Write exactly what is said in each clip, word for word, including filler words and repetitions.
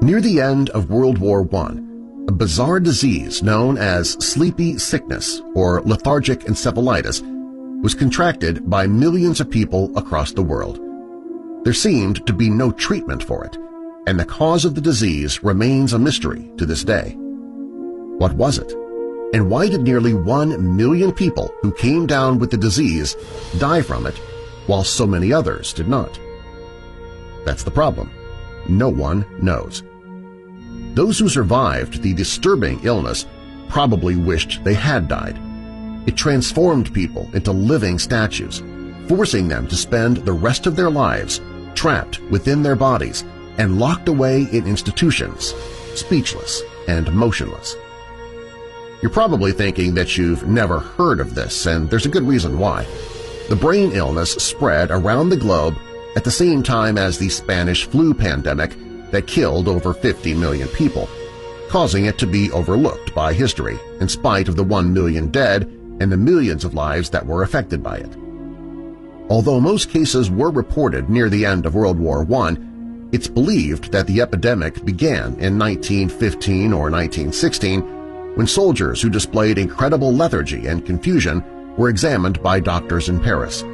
Near the end of World War One, a bizarre disease known as sleepy sickness or lethargic encephalitis was contracted by millions of people across the world. There seemed to be no treatment for it, and the cause of the disease remains a mystery to this day. What was it? And why did nearly one million people who came down with the disease die from it, while so many others did not? That's the problem. No one knows. Those who survived the disturbing illness probably wished they had died. It transformed people into living statues, forcing them to spend the rest of their lives trapped within their bodies and locked away in institutions, speechless and motionless. You're probably thinking that you've never heard of this, and there's a good reason why. The brain illness spread around the globe at the same time as the Spanish flu pandemic that killed over fifty million people, causing it to be overlooked by history in spite of the one million dead and the millions of lives that were affected by it. Although most cases were reported near the end of World War One, it's believed that the epidemic began in nineteen fifteen or nineteen sixteen when soldiers who displayed incredible lethargy and confusion were examined by doctors in Paris.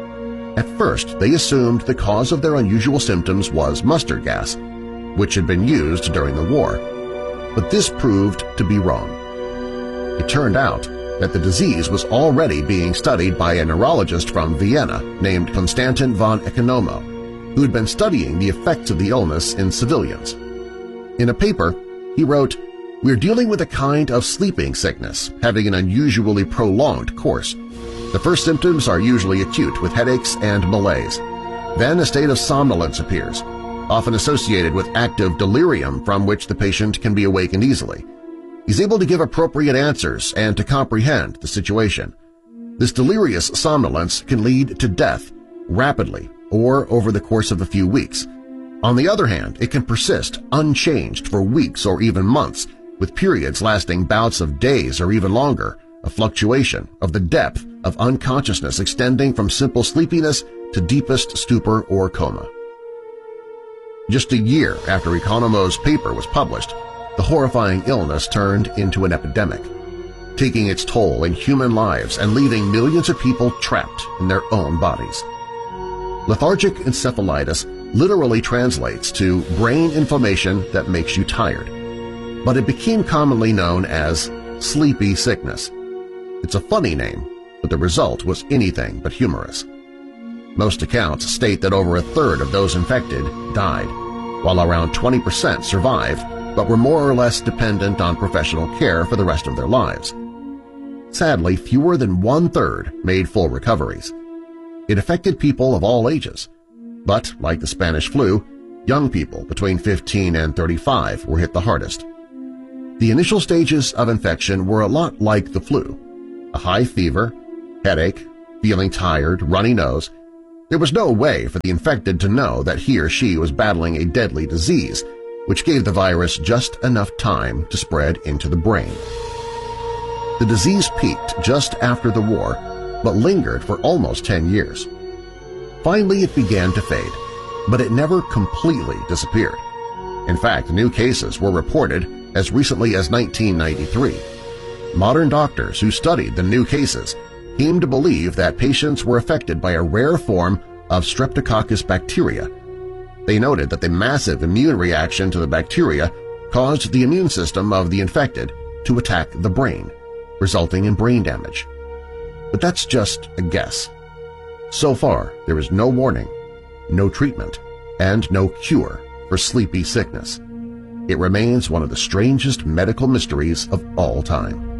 At first, they assumed the cause of their unusual symptoms was mustard gas, which had been used during the war, but this proved to be wrong. It turned out that the disease was already being studied by a neurologist from Vienna named Konstantin von Economo, who had been studying the effects of the illness in civilians. In a paper, he wrote, "We're dealing with a kind of sleeping sickness, having an unusually prolonged course. The first symptoms are usually acute with headaches and malaise. Then a state of somnolence appears, often associated with active delirium from which the patient can be awakened easily. He's able to give appropriate answers and to comprehend the situation. This delirious somnolence can lead to death rapidly or over the course of a few weeks. On the other hand, it can persist unchanged for weeks or even months, with periods lasting bouts of days or even longer, a fluctuation of the depth of unconsciousness extending from simple sleepiness to deepest stupor or coma." Just a year after Economo's paper was published, the horrifying illness turned into an epidemic, taking its toll in human lives and leaving millions of people trapped in their own bodies. Lethargic encephalitis literally translates to brain inflammation that makes you tired, but it became commonly known as sleepy sickness. It's a funny name, but the result was anything but humorous. Most accounts state that over a third of those infected died, while around twenty percent survived but were more or less dependent on professional care for the rest of their lives. Sadly, fewer than one-third made full recoveries. It affected people of all ages, but, like the Spanish flu, young people between fifteen and thirty-five were hit the hardest. The initial stages of infection were a lot like the flu: a high fever, headache, feeling tired, runny nose. There was no way for the infected to know that he or she was battling a deadly disease, which gave the virus just enough time to spread into the brain. The disease peaked just after the war, but lingered for almost ten years. Finally, it began to fade, but it never completely disappeared. In fact, new cases were reported as recently as nineteen ninety-three. Modern doctors who studied the new cases came to believe that patients were affected by a rare form of Streptococcus bacteria. They noted that the massive immune reaction to the bacteria caused the immune system of the infected to attack the brain, resulting in brain damage. But that's just a guess. So far, there is no warning, no treatment, and no cure for sleepy sickness. It remains one of the strangest medical mysteries of all time.